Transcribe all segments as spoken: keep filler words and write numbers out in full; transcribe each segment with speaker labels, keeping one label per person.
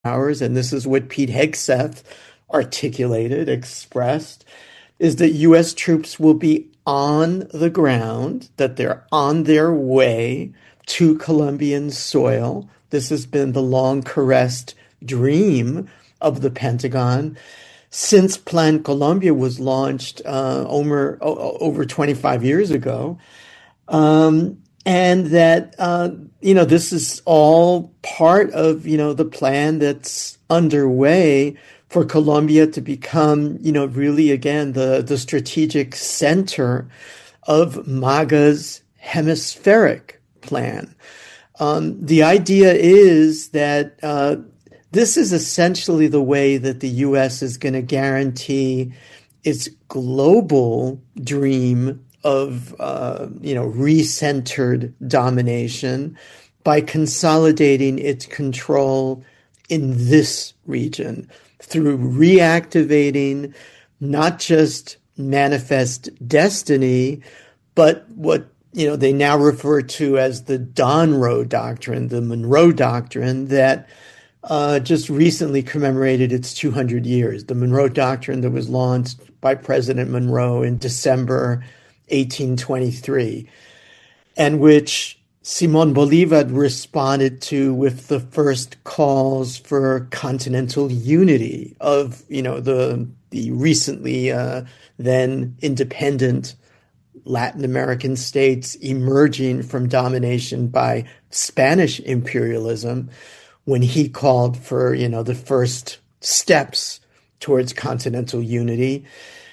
Speaker 1: powers, and this is what Pete Hegseth articulated, expressed, is that U S troops will be on the ground, that they're on their way to Colombian soil. This has been the long caressed dream of the Pentagon since Plan Colombia was launched uh, over over twenty-five years ago. Um, and that, uh, you know, this is all part of, you know, the plan that's underway for Colombia to become, you know, really, again, the, the strategic center of MAGA's hemispheric plan. Um, the idea is that uh, this is essentially the way that the U S is going to guarantee its global dream of, uh, you know, recentered domination by consolidating its control in this region through reactivating not just manifest destiny, but what, you know, they now refer to as the Donroe Doctrine, the Monroe Doctrine, that uh, just recently commemorated its two hundred years. The Monroe Doctrine that was launched by President Monroe in December eighteen twenty-three, and which Simón Bolívar responded to with the first calls for continental unity of, you know, the the recently uh, then independent Latin American states emerging from domination by Spanish imperialism, when he called for, you know, the first steps towards continental unity,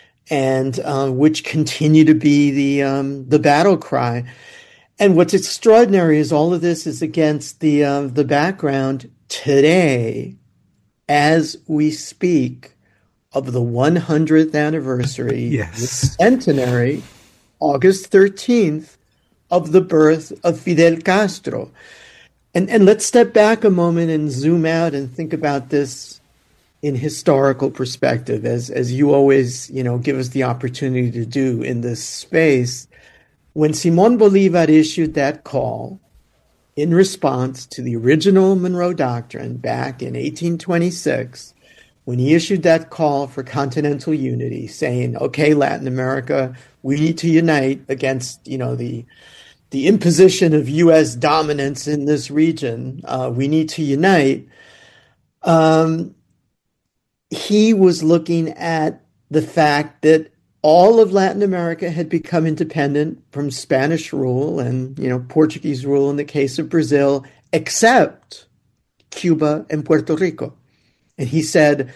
Speaker 1: and uh, which continue to be the um, the battle cry. And what's extraordinary is all of this is against the uh, the background today, as we speak, of the one hundredth anniversary,
Speaker 2: yes.
Speaker 1: the centenary, August thirteenth, of the birth of Fidel Castro. And and let's step back a moment and zoom out and think about this in historical perspective, as as you always, you know, give us the opportunity to do in this space. When Simón Bolívar issued that call in response to the original Monroe Doctrine back in eighteen twenty-six, when he issued that call for continental unity, saying, okay, Latin America, we need to unite against, you know, the the imposition of U S dominance in this region. Uh, we need to unite. Um, he was looking at the fact that all of Latin America had become independent from Spanish rule and, you know, Portuguese rule in the case of Brazil, except Cuba and Puerto Rico. And he said,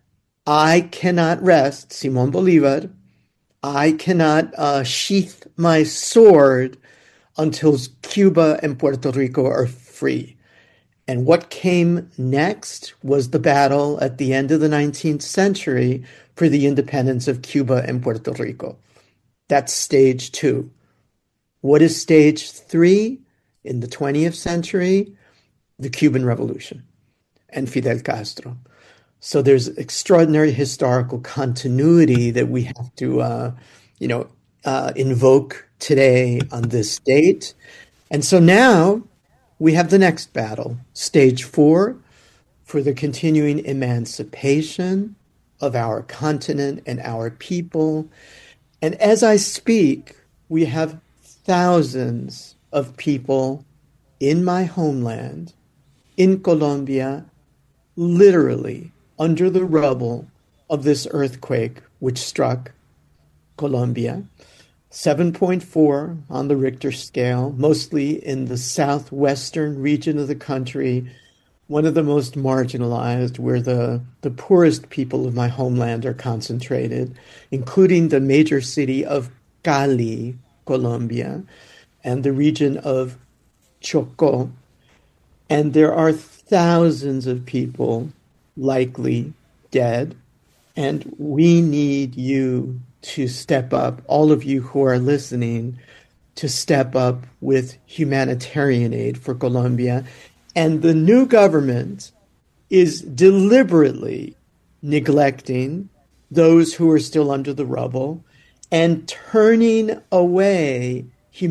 Speaker 1: I cannot rest, Simón Bolívar, I cannot uh, sheath my sword until Cuba and Puerto Rico are free. And what came next was the battle at the end of the nineteenth century for the independence of Cuba and Puerto Rico. That's stage two. What is stage three in the twentieth century? The Cuban Revolution and Fidel Castro. So there's extraordinary historical continuity that we have to, uh, you know, uh, invoke today on this date. And so now we have the next battle, stage four, for the continuing emancipation of our continent and our people. And as I speak, we have thousands of people in my homeland, in Colombia, literally under the rubble of this earthquake which struck Colombia. seven point four on the Richter scale, mostly in the southwestern region of the country, one of the most marginalized, where the, the poorest people of my homeland are concentrated, including the major city of Cali, Colombia, and the region of Chocó. And there are thousands of people likely dead, and we need you to step up, all of you who are listening, to step up with humanitarian aid for Colombia. And the new government is deliberately neglecting those who are still under the rubble and turning away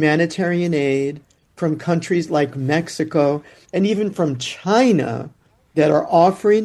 Speaker 1: humanitarian aid from countries like Mexico and even from China, that are offering